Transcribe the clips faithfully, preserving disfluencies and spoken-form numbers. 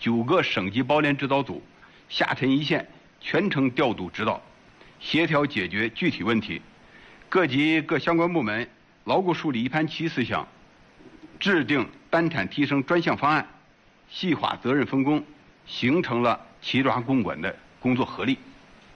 九个省级包联指导组下沉一线，全程调度指导，协调解决具体问题。各级各相关部门牢固树立一盘棋思想，制定单产提升专项方案，细化责任分工，形成了齐抓共管的工作合力。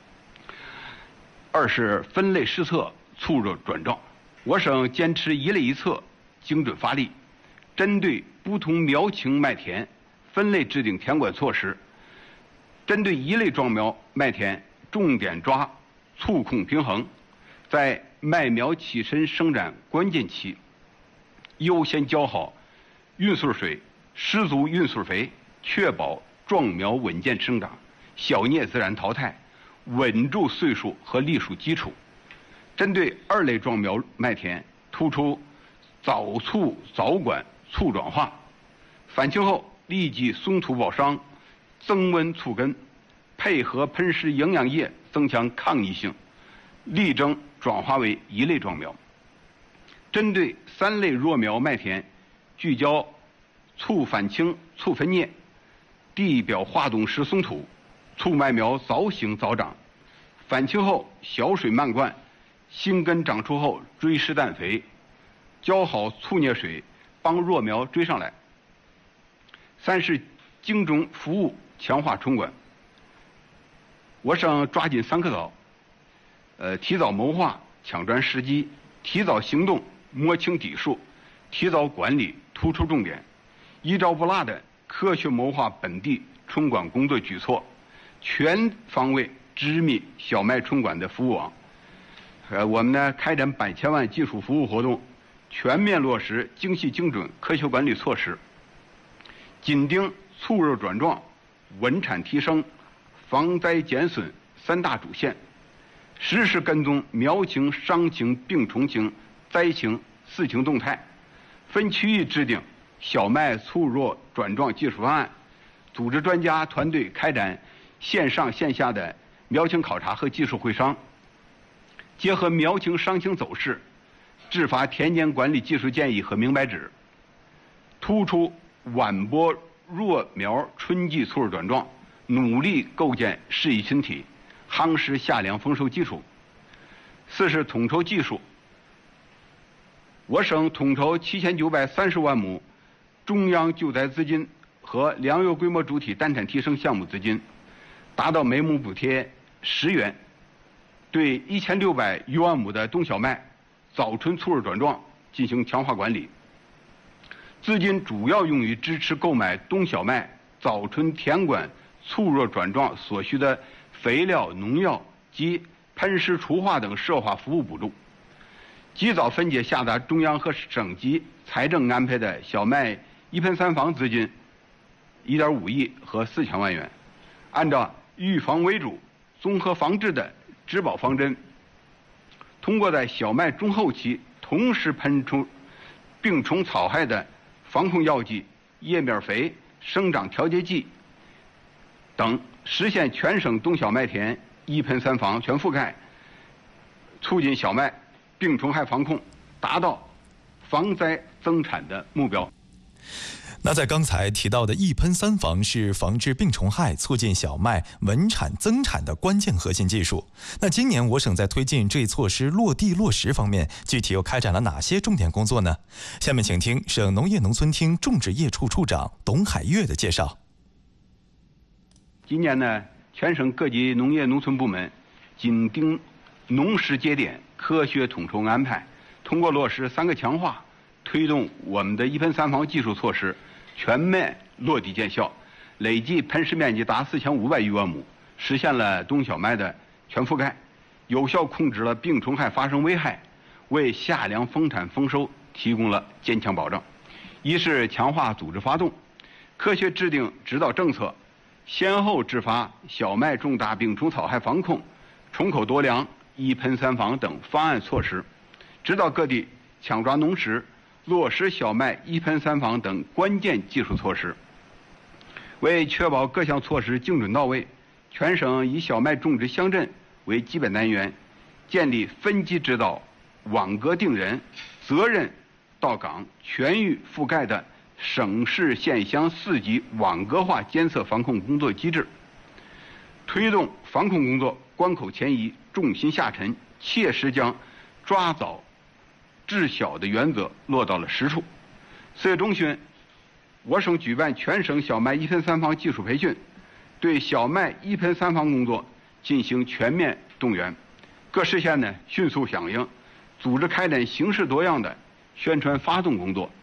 二是分类施策，促热转状。我省坚持一类一策，精准发力，针对不同苗情麦田分类制定田管措施。针对一类状苗麦田，重点抓促控平衡，在麦苗起身生长关键期，优先浇好运速水、施足运速肥，确保壮苗稳健生长，小叶自然淘汰，稳住岁数和粒数基础。针对二类状苗麦田，突出早促早管促转化，返青后立即松土保墒，增温促根，配合喷施营养液增强抗逆性，力争转化为一类状苗。针对三类弱苗麦田，聚焦促返青、促分蘖，地表化冻施松土，促麦苗早醒早长。返青后小水漫灌，新根长出后追施氮肥，浇好促蘖水，帮弱苗追上来。三是精准服务，强化冲管。我省抓紧三个早，呃，提早谋划，抢抓时机；提早行动，摸清底数；提早管理，突出重点，一招不落的科学谋划本地冲管工作举措，全方位织密小麦冲管的服务网。呃，我们呢开展百千万技术服务活动，全面落实精细精准科学管理措施，紧盯促热转状、稳产提升、防灾减损三大主线，实时跟踪苗情、伤情、病虫情、灾情四情动态，分区域制定小麦促热转状技术方案，组织专家团队开展线上线下的苗情考察和技术会商，结合苗情伤情走势，制发田间管理技术建议和明白纸，突出晚播弱苗春季促热转状，努力构建适宜群体，夯实夏粮丰收基础。四是统筹技术，我省统筹七千九百三十万亩中央救灾资金和粮油规模主体单产提升项目资金，达到每亩补贴十元，对一千六百余万亩的冬小麦早春促热转状进行强化管理。资金主要用于支持购买冬小麦早春田管促热转状所需的肥料、农药及喷施除化等社化服务补助，及早分解下达中央和省级财政安排的小麦一喷三防资金一点五亿和四千万元，按照预防为主、综合防治的治保方针，通过在小麦中后期同时喷出病虫草害的防控药剂、叶面肥、生长调节剂等，实现全省冬小麦田一喷三防全覆盖，促进小麦病虫害防控，达到防灾增产的目标。 那在刚才提到的一喷三防是防治病虫害、促进小麦稳产增产的关键核心技术。那今年我省在推进这一措施落地落实方面，具体又开展了哪些重点工作呢？下面请听省农业农村厅种植业处处长董海月的介绍。 今年呢，全省各级农业农村部门紧盯农时节点，科学统筹安排，通过落实三个强化，推动我们的一喷三防技术措施全面落地见效，累计喷施面积达四千五百余万亩，实现了冬小麦的全覆盖，有效控制了病虫害发生危害，为夏粮丰产丰收提供了坚强保障。一是强化组织发动，科学制定指导政策，先后制发小麦重大病虫草害防控、虫口夺粮、一喷三防等方案措施，指导各地抢抓农时，落实小麦一喷三防等关键技术措施。为确保各项措施精准到位，全省以小麦种植乡镇为基本单元，建立分级指导、网格定人、责任到岗、全域覆盖的省市县乡四级网格化监测防控工作机制，推动防控工作关口前移、重心下沉，切实将抓早治小的原则落到了实处。四月中旬，我省举办全省小麦一喷三防技术培训，对小麦一喷三防工作进行全面动员。各市县呢迅速响应，组织开展形式多样的宣传发动工作，